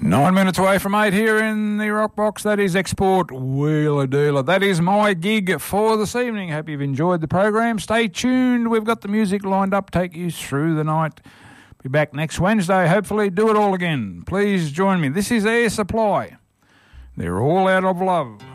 9 minutes away from 8 here in the Rock Box. That is Export Wheeler Dealer. That is my gig for this evening. Hope you've enjoyed the program. Stay tuned. We've got the music lined up, take you through the night. Be back next Wednesday. Hopefully do it all again. Please join me. This is Air Supply. They're all out of love.